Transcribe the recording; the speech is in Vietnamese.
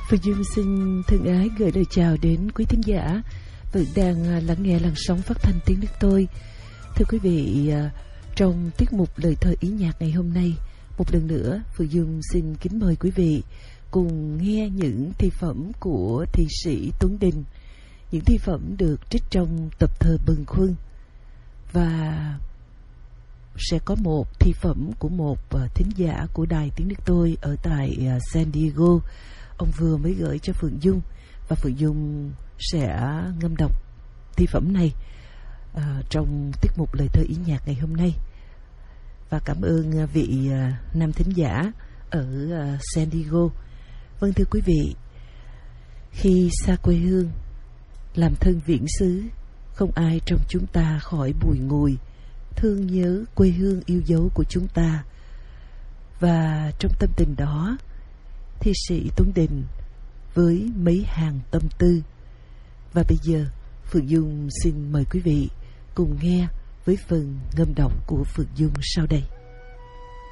Phương Dung xin thân ái gửi lời chào đến quý thính giả vẫn đang lắng nghe làn sóng phát thanh tiếng nước tôi. Thưa quý vị, trong tiết mục lời thơ ý nhạc ngày hôm nay, một lần nữa Phương Dung xin kính mời quý vị cùng nghe những thi phẩm của thi sĩ Tuấn Đình. Những thi phẩm được trích trong tập thơ Bâng Khuâng, và sẽ có một thi phẩm của một thính giả của đài tiếng nước tôi ở tại San Diego. Ông vừa mới gửi cho Phượng Dung, và Phượng Dung sẽ ngâm đọc thi phẩm này trong tiết mục lời thơ ý nhạc ngày hôm nay. Và cảm ơn vị nam thính giả ở San Diego. Vâng, thưa quý vị, khi xa quê hương làm thân viễn xứ, không ai trong chúng ta khỏi bùi ngùi thương nhớ quê hương yêu dấu của chúng ta. Và trong tâm tình đó, thi sĩ Tuấn Đình với mấy hàng tâm tư. Và bây giờ Phượng Dung xin mời quý vị cùng nghe với phần ngâm đọc của Phượng Dung sau đây.